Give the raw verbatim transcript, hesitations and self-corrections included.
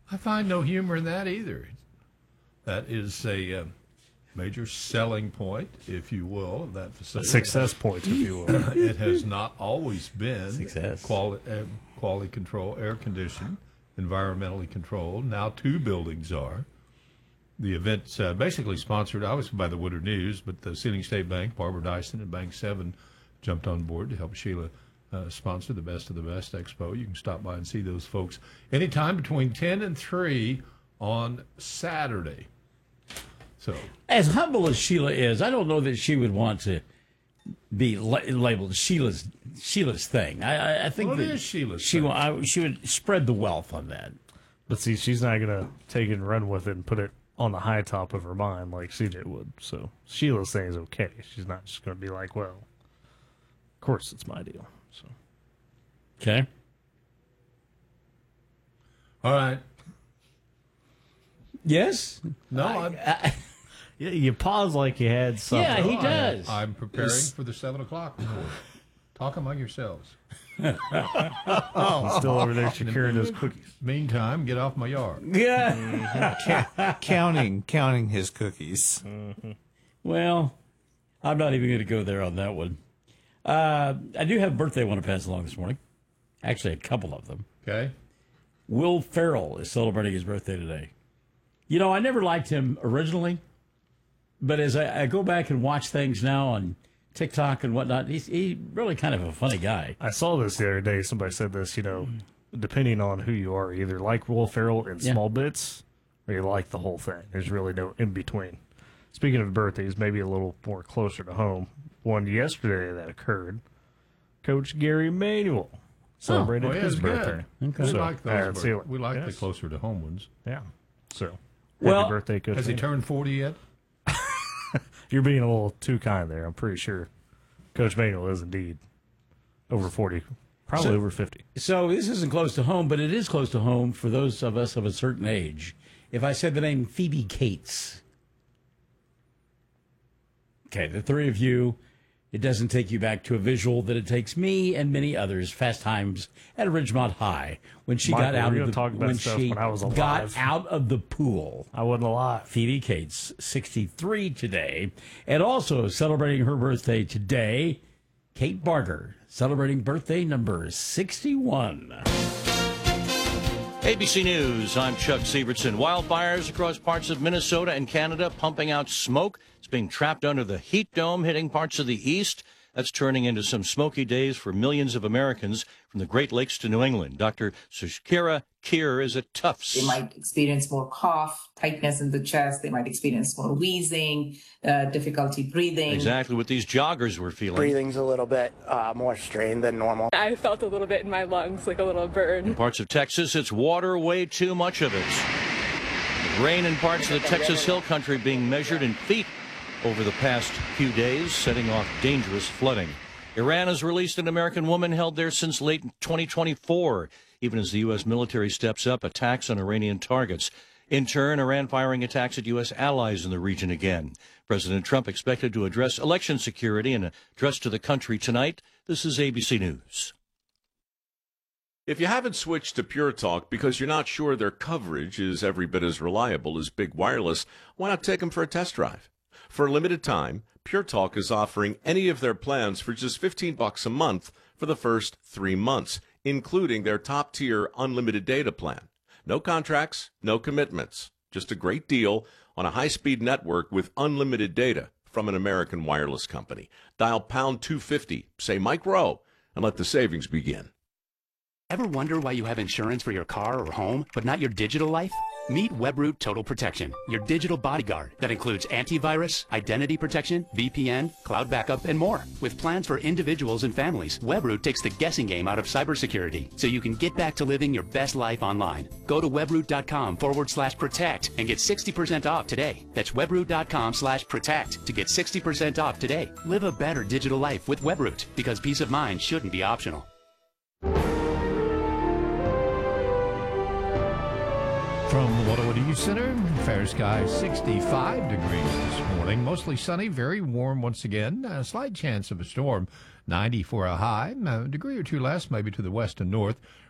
I find no humor in that either. That is a uh, major selling point, if you will, of that facility. A success point, if you will. It has not always been Success. Quali- uh, quality control, air conditioned, environmentally controlled. Now two buildings are. The event's uh, basically sponsored, obviously, by the Woodard News, but the Sealing State Bank, Barbara Dyson, and Bank seven jumped on board to help Sheila uh, sponsor the Best of the Best Expo. You can stop by and see those folks anytime between ten and three on Saturday. So, as humble as Sheila is, I don't know that she would want to be la- labeled Sheila's Sheila's thing. I, I, I think well, that it is Sheila's she, thing. I, she would spread the wealth on that. But see, she's not going to take it and run with it and put it on the high top of her mind like C J would. So Sheila's thing is okay. She's not just going to be like, well, of course it's my deal. So, okay. All right. Yes? No, I, I'm, I, yeah, you pause like you had something. yeah, he no, does. I, I'm preparing for the seven o'clock report. Talk among yourselves. Oh, still over there securing those cookies. Meantime, get off my yard. yeah. Ca- counting, counting his cookies. Mm-hmm. Well, I'm not even going to go there on that one. Uh, I do have a birthday I want to pass along this morning. Actually, a couple of them. Okay? Will Ferrell is celebrating his birthday today. You know, I never liked him originally, but as I, I go back and watch things now on TikTok and whatnot, he's he really kind of a funny guy. I saw this the other day. Somebody said this, you know, depending on who you are, you either like Will Ferrell in Yeah. small bits or you like the whole thing. There's really no in between. Speaking of birthdays, maybe a little more closer to home. One yesterday that occurred. Coach Gary Manuel celebrated Oh, yeah, his it's birthday. good. We So, like I had those. to see bir- it. we like the Yes. closer to home ones. Yeah. So, Well, happy birthday, Coach. Has he Manuel. turned forty yet? You're being a little too kind there. I'm pretty sure Coach Manuel is indeed over forty, probably So- over fifty. So this isn't close to home, but it is close to home for those of us of a certain age. If I said the name Phoebe Cates. Okay, the three of you, it doesn't take you back to a visual that it takes me and many others Fast Times at Ridgemont High when she Michael, got out we're of gonna the talk about when stuff she when I was got alive. out of the pool. I wasn't alive. Phoebe Cates, sixty-three today, and also celebrating her birthday today, Kate Barker, celebrating birthday number sixty-one. A B C News, I'm Chuck Sievertson. Wildfires across parts of Minnesota and Canada pumping out smoke. It's being trapped under the heat dome hitting parts of the east. That's turning into some smoky days for millions of Americans from the Great Lakes to New England. Doctor Sushkira Kier is at Tufts. They might experience more cough, tightness in the chest. They might experience more wheezing, uh, difficulty breathing. Exactly what these joggers were feeling. Breathing's a little bit uh, more strained than normal. I felt a little bit in my lungs, like a little burn. In parts of Texas, it's water, way too much of it. Rain in parts of the Texas Hill Country being measured in feet over the past few days, setting off dangerous flooding. Iran has released an American woman held there since late twenty twenty-four, even as the U S military steps up attacks on Iranian targets. In turn, Iran firing attacks at U S allies in the region again. President Trump expected to address election security in an address to the country tonight. This is A B C News. If you haven't switched to Pure Talk because you're not sure their coverage is every bit as reliable as Big Wireless, why not take them for a test drive? For a limited time, Pure Talk is offering any of their plans for just fifteen bucks a month for the first three months, including their top-tier unlimited data plan. No contracts, no commitments, just a great deal on a high-speed network with unlimited data from an American wireless company. Dial pound two fifty, say Mike Rowe, and let the savings begin. Ever wonder why you have insurance for your car or home, but not your digital life? Meet Webroot Total Protection, your digital bodyguard that includes antivirus, identity protection, V P N, cloud backup, and more. With plans for individuals and families, Webroot takes the guessing game out of cybersecurity so you can get back to living your best life online. Go to webroot.com forward slash protect and get sixty percent off today. That's webroot.com slash protect to get sixty percent off today. Live a better digital life with Webroot because peace of mind shouldn't be optional. From the Waterwood Youth Center, fair sky, sixty-five degrees this morning. Mostly sunny, very warm once again. A slight chance of a storm, ninety for a high. A degree or two less, maybe to the west and north.